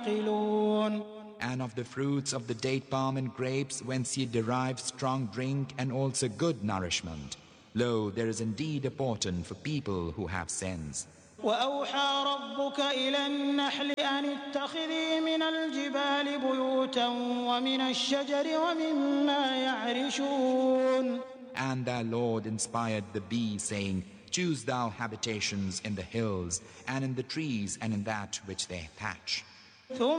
يعقلون. And of the fruits of the date palm and grapes, whence ye derive strong drink and also good nourishment. Lo, there is indeed a portent for people who have sense. وأوحى ربك إلى النحل أن اتخذي من الجبال بيوتا ومن الشجر ومما يعرشون. And thy Lord inspired the bee, saying, Choose thou habitations in the hills, and in the trees, and in that which they thatch.